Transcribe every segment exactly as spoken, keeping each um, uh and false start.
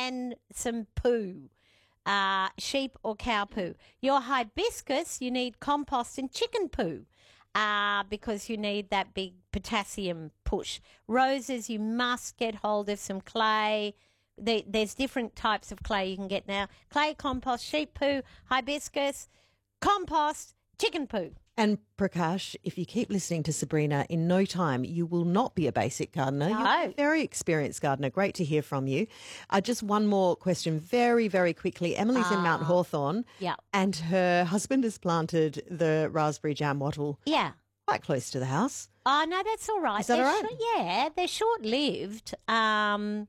and some poo, uh, sheep or cow poo. Your hibiscus, you need compost and chicken poo. Uh, because you need that big potassium push. Roses, you must get hold of some clay. The, there's different types of clay you can get now. Clay, compost, sheep poo, hibiscus, compost, chicken poo. And Prakash, if you keep listening to Sabrina, in no time you will not be a basic gardener. No. You're a very experienced gardener. Great to hear from you. Uh, just one more question very, very quickly. Emily's in Mount Hawthorn. Yeah. And her husband has planted the raspberry jam wattle Yeah. quite close to the house. Oh, no, that's all right. Is that They're all right? short- yeah, they're short-lived. Um,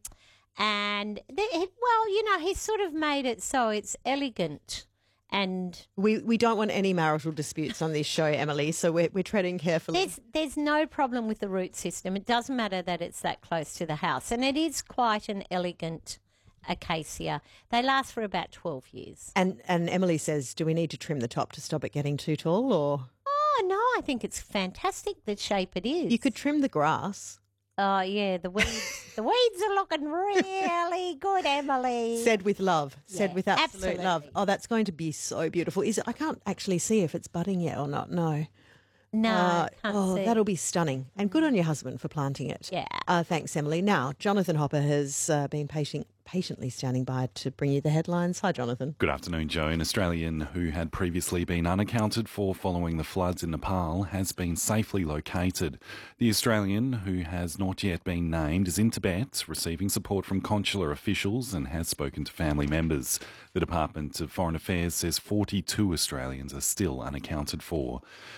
and, they, well, you know, he's sort of made it so it's elegant. And We we don't want any marital disputes on this show, Emily, so we're, we're treading carefully. there's there's no problem with the root system. It doesn't matter that it's that close to the house. And it is quite an elegant acacia. They last for about twelve years. And and Emily says, do we need to trim the top to stop it getting too tall, or Oh, no, I think it's fantastic the shape it is. you could trim the grass? Oh, yeah, the weeds, the weeds are looking really good, Emily. Said with love. Said Yeah, with absolute absolutely. love. Oh, that's going to be so beautiful. Is it? I can't actually see if it's budding yet or not. No. No, Uh, can't oh, see. that'll be stunning. And good on your husband for planting it. Yeah. Uh, thanks, Emily. Now, Jonathan Hopper has uh, been patient, patiently standing by to bring you the headlines. Hi, Jonathan. Good afternoon, Joe. An Australian who had previously been unaccounted for following the floods in Nepal has been safely located. The Australian, who has not yet been named, is in Tibet, receiving support from consular officials and has spoken to family members. The Department of Foreign Affairs says forty-two Australians are still unaccounted for.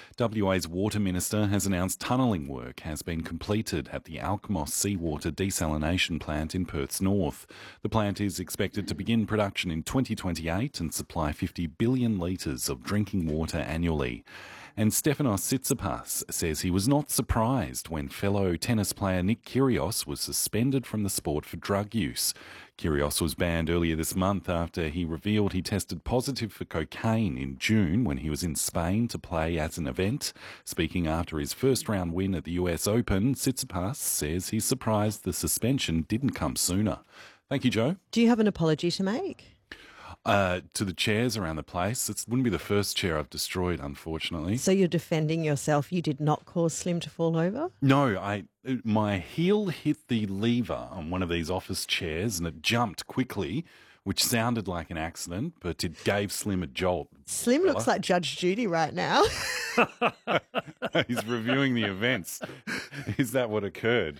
W A's Water Minister has announced tunnelling work has been completed at the Alkmos seawater desalination plant in Perth's north. The plant is expected to begin production in twenty twenty-eight and supply fifty billion litres of drinking water annually. And Stefanos Tsitsipas says he was not surprised when fellow tennis player Nick Kyrgios was suspended from the sport for drug use. Kyrgios was banned earlier this month after he revealed he tested positive for cocaine in June when he was in Spain to play at an event. Speaking after his first round win at the U S Open, Tsitsipas says he's surprised the suspension didn't come sooner. Thank you, Joe. Do you have an apology to make? Uh, to the chairs around the place. It wouldn't be the first chair I've destroyed, unfortunately. So you're defending yourself. You did not cause Slim to fall over? No, I my heel hit the lever on one of these office chairs and it jumped quickly, which sounded like an accident, but it gave Slim a jolt. Slim Fella. looks like Judge Judy right now. He's reviewing the events. Is that what occurred?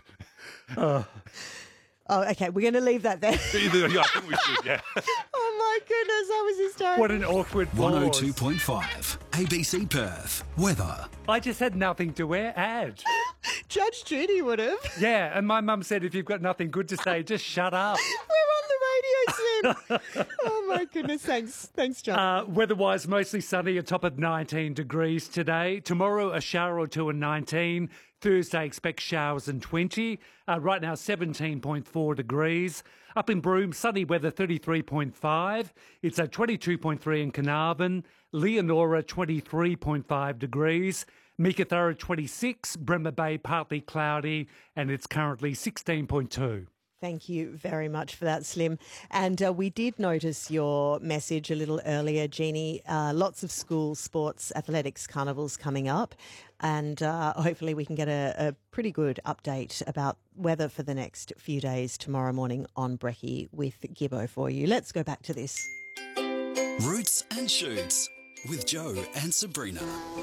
Oh, okay. We're going to leave that there. Yeah, I think we should, yeah. Oh, my goodness. That was hysterical. What an awkward pause. one oh two point five A B C Perth. Weather. I just had nothing to add. Judge Judy would have. Yeah, and my mum said if you've got nothing good to say, just shut up. We're on the radio, Slim. Oh, my goodness. Thanks. Thanks, John. Uh, weather-wise, mostly sunny, a top of nineteen degrees today. Tomorrow, a shower or two and nineteen. Thursday, expect showers and twenty. Uh, right now, seventeen point four degrees. Up in Broome, sunny weather, thirty-three point five. It's at twenty-two point three in Carnarvon. Leonora, twenty-three point five degrees. Meekatharra, twenty-six. Bremer Bay, partly cloudy, and it's currently sixteen point two. Thank you very much for that, Slim. And uh, we did notice your message a little earlier, Jeannie. Uh, lots of school sports, athletics, carnivals coming up. And uh, hopefully we can get a, a pretty good update about weather for the next few days tomorrow morning on Brekkie with Gibbo for you. Let's go back to this. Roots and Shoots with Joe and Sabrina.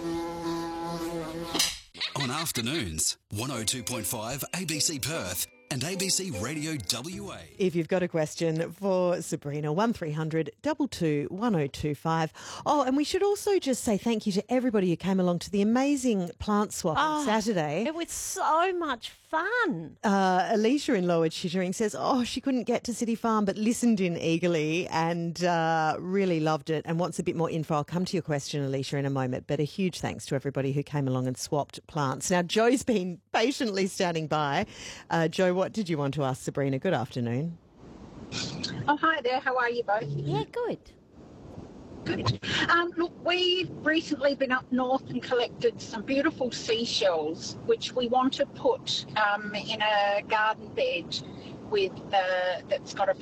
On afternoons, one oh two point five A B C Perth and A B C Radio W A. If you've got a question for Sabrina, one three hundred two two one oh two five. Oh, and we should also just say thank you to everybody who came along to the amazing plant swap on Oh, Saturday. It was so much fun. Uh, Alicia in Lower Chittering says, oh, she couldn't get to City Farm but listened in eagerly and uh, really loved it and wants a bit more info. I'll come to your question, Alicia, in a moment, but a huge thanks to everybody who came along and swapped plants. Now, Joe's been patiently standing by. Uh, Joe, what did you want to ask Sabrina? Good afternoon. Oh, hi there. How are you both? Yeah, good. Good. Um, look, we've recently been up north and collected some beautiful seashells, which we want to put um, in a garden bed with uh, that's got a